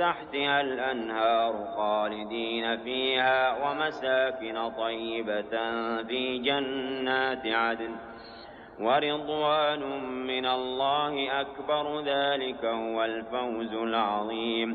تحتها الأنهار خالدين فيها ومساكن طيبة في جنات عدن ورضوان من الله أكبر ذلك هو الفوز العظيم